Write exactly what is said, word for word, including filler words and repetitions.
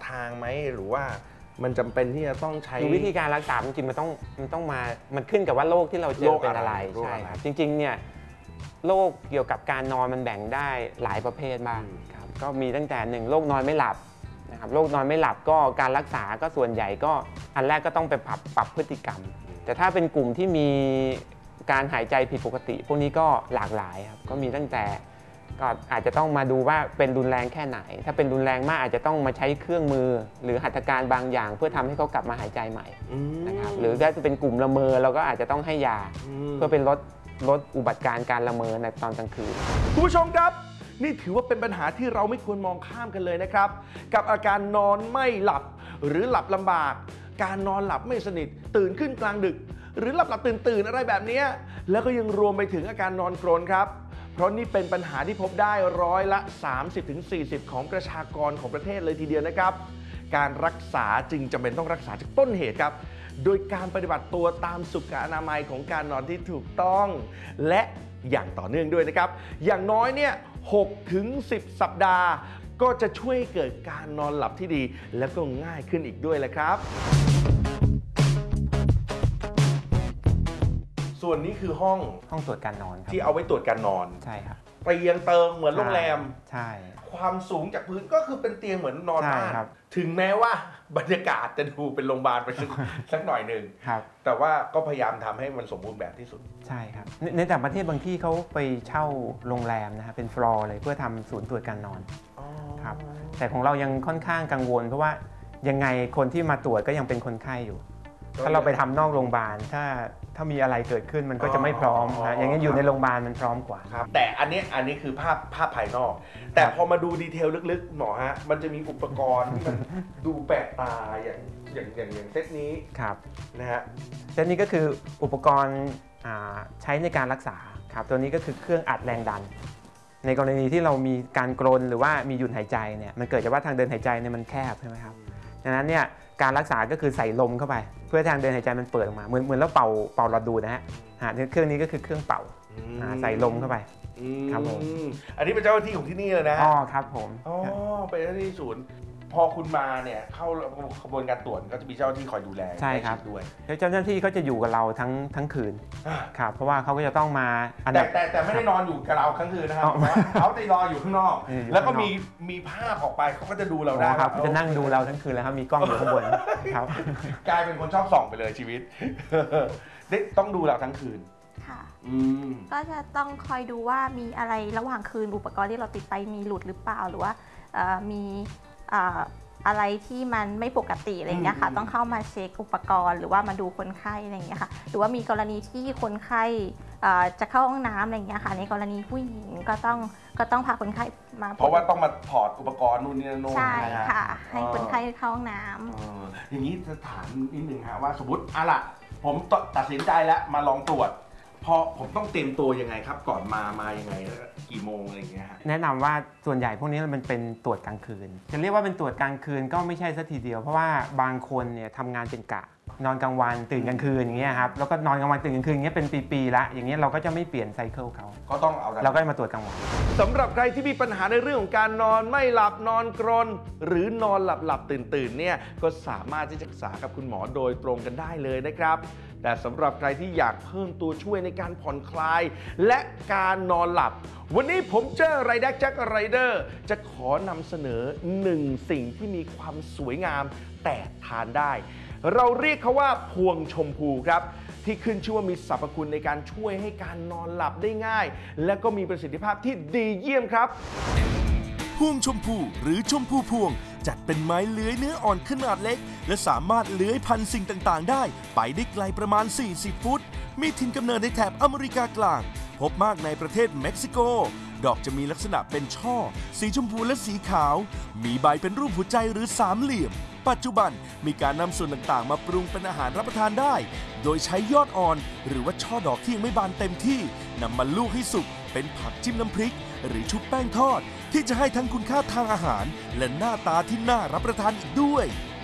ทางไหมหรือว่ามันจำเป็นที่จะต้องใช้วิธีการรักษาจริงๆมันต้องมันต้องมามันขึ้นกับว่าโรคที่เราเจอเป็นอะไรใช่ครับจริงๆเนี่ยโรคเกี่ยวกับการนอนมันแบ่งได้หลายประเภทมากครับก็มีตั้งแต่หนึ่งโรคนอนไม่หลับนะครับโรคนอนไม่หลับก็การรักษาก็ส่วนใหญ่ก็อันแรกก็ต้องไปปรับปรับพฤติกรรมแต่ถ้าเป็นกลุ่มที่มีการหายใจผิดปกติพวกนี้ก็หลากหลายครับก็มีตั้งแต่ก็อาจจะต้องมาดูว่าเป็นรุนแรงแค่ไหนถ้าเป็นรุนแรงมากอาจจะต้องมาใช้เครื่องมือหรือหัตถการบางอย่างเพื่อทำให้เขากลับมาหายใจใหม่นะครับหรือถ้าจะเป็นกลุ่มละเมอเราก็อาจจะต้องให้ยาเพื่อเป็นลดลดอุบัติการการละเมอในตอนกลางคืนคุณผู้ชมครับนี่ถือว่าเป็นปัญหาที่เราไม่ควรมองข้ามกันเลยนะครับกับอาการนอนไม่หลับหรือหลับลำบากการนอนหลับไม่สนิทตื่นขึ้นกลางดึกหรือหลับหลับตื่นตื่นอะไรแบบนี้แล้วก็ยังรวมไปถึงอาการนอนกรนครับเพราะนี่เป็นปัญหาที่พบได้ร้อยละ สามสิบถึงสี่สิบ ของประชากรของประเทศเลยทีเดียวนะครับการรักษาจึงจำเป็นต้องรักษาจากต้นเหตุครับโดยการปฏิบัติตัวตามสุขอนามัยของการนอนที่ถูกต้องและอย่างต่อเนื่องด้วยนะครับอย่างน้อยเนี่ย หกถึงสิบ สัปดาห์ก็จะช่วยเกิดการนอนหลับที่ดีและก็ง่ายขึ้นอีกด้วยแหละครับส่วนนี้คือห้องห้องตรวจการนอนที่เอาไว้ตรวจการนอนใช่ครับเตียงเติงเหมือนโรงแรมใช่ความสูงจากพื้นก็คือเป็นเตียงเหมือนนอนบ้านถึงแม้ว่าบรรยากาศจะดูเป็นโรงพยาบาลไปสักหน่อยหนึ่งแต่ว่าก็พยายามทำให้มันสมบูรณ์แบบที่สุดใช่ครับในต่างประเทศบางที่เขาไปเช่าโรงแรมนะครับเป็นฟลอร์เลยเพื่อทำศูนย์ตรวจการนอนครับแต่ของเรายังค่อนข้างกังวลเพราะว่ายังไงคนที่มาตรวจก็ยังเป็นคนไข้อยู่ถ้าเราไปทำนอกโรงพยาบาลถ้าถ้ามีอะไรเกิดขึ้นมันก็จะไม่พร้อมนะอย่างนี้อยู่ในโรงพยาบาลมันพร้อมกว่าแต่อันนี้อันนี้คือภาพภาพภายนอกแต่พอมาดูดีเทลลึกๆหมอฮะมันจะมีอุปกรณ์ที่มันดูแปลกตาอย่างอย่างอย่างอย่างเซตนี้ครับนะฮะเซตนี้ก็คืออุปกรณ์ใช้ในการรักษาครับตัวนี้ก็คือเครื่องอัดแรงดันในกรณีที่เรามีการกรนหรือว่ามีหยุดหายใจเนี่ยมันเกิดจากว่าทางเดินหายใจเนี่ยมันแคบใช่ไหมครับดังนั้นเนี่ยการรักษาก็คือใส่ลมเข้าไปเพื่อทางเดินหายใจมันเปิดออกมาเหมือนเหมือนเราเป่าเป่าหลอดดูดนะฮะเครื่องนี้ก็คือเครื่องเป่าใส่ลมเข้าไปครับผมอันนี้เป็นเจ้าหน้าที่ของที่นี่เลยนะอ๋อครับผมอ๋อเป็นเจ้าหน้าที่ศูนย์พอคุณมาเนี่ยเข้าขบวนการตรวจก็จะมีเจ้าหน้าที่คอยดูแลใช่ครับด้วยแล้วเจ้าหน้าที่เขาจะอยู่กับเราทั้งทั้งคืนครับเพราะว่าเขาก็จะต้องมาแต่แต่แต่ไม่ได้นอนอยู่กับเราทั้งคืนนะครับเขาจะรออยู่ข้างนอกแล้วก็มีมีภาพออกไปเขาก็จะดูเราได้ครับจะนั่งดูเราทั้งคืนแล้วครับมีกล้องอยู่ข้างบนครับกลายเป็นคนชอบส่องไปเลยชีวิตได้ต้องดูเราทั้งคืนค่ะก็จะต้องคอยดูว่ามีอะไรระหว่างคืนอุปกรณ์ที่เราติดไปมีหลุดหรือเปล่าหรือว่ามีอะไรที่มันไม่ปกติอะไรอย่างเงี้ยค่ะต้องเข้ามาเช็คอุปกรณ์หรือว่ามาดูคนไข้อะไรอย่างเงี้ยค่ะหรือว่ามีกรณีที่คนไข้จะเข้าห้องน้ำอะไรอย่างเงี้ยค่ะในกรณีผู้หญิงก็ต้องก็ต้องพาคนไข้มาเพราะว่าต้องมาถอดอุปกรณ์นู่นนี่นั่นใช่ค่ะให้คนไข้เข้าห้องน้ำอย่างนี้จะถามนิดนึงฮะว่าสมมติอะล่ะผมตัดสินใจแล้วมาลองตรวจพอผมต้องเตรียมตัวยังไงครับก่อนมามายังไงกี่โมงอะไรอย่างเงี้ยแนะนำว่าส่วนใหญ่พวกนี้มันเป็นตรวจกลางคืนจะเรียกว่าเป็นตรวจกลางคืนก็ไม่ใช่สัทีเดียวเพราะว่าบางคนเนี่ยทำงานเป็นกะนอนกลางวันตื่นกลางคืนอย่างเงี้ยครับแล้วก็นอนกลางวันตื่นกลางคืนอย่างเงี้ยเป็นปีๆละอย่างเงี้ยเราก็จะไม่เปลี่ยนไซเคิลเขาก็ต้องเอาเราก็มาตรวจกลางวันสำหรับใครที่มีปัญหาในเรื่องของการนอนไม่หลับนอนกรนหรือนอนหลับหลับตื่นตื่นเนี่ยก็สามารถที่จะปรึกษากับคุณหมอโดยตรงกันได้เลยนะครับแต่สำหรับใครที่อยากเพิ่มตัวช่วยในการผ่อนคลายและการนอนหลับวันนี้ผมเจอไรแดกแจ็คไรเดอร์จะขอนำเสนอหนึ่งสิ่งที่มีความสวยงามแต่ทานได้เราเรียกเขาว่าพวงชมพูครับที่ขึ้นชื่อว่ามีสรรพคุณในการช่วยให้การนอนหลับได้ง่ายและก็มีประสิทธิภาพที่ดีเยี่ยมครับพวงชมพูหรือชมพูพวงจัดเป็นไม้เลื้อยเนื้ออ่อนขนาดเล็กและสามารถเลื้อยพันสิ่งต่างๆได้ไปได้ไกลประมาณสี่สิบฟุตมีถิ่นกำเนิดในแถบอเมริกากลางพบมากในประเทศเม็กซิโกดอกจะมีลักษณะเป็นช่อสีชมพูและสีขาวมีใบเป็นรูปหัวใจหรือสามเหลี่ยมปัจจุบันมีการนำส่วนต่างๆมาปรุงเป็นอาหารรับประทานได้โดยใช้ยอดอ่อนหรือว่าช่อดอกที่ยังไม่บานเต็มที่นำมาลูกให้สุกเป็นผักจิ้มน้ำพริกหรือชุบแป้งทอดที่จะให้ทั้งคุณค่าทางอาหารและหน้าตาที่น่ารับประทานอีกด้วย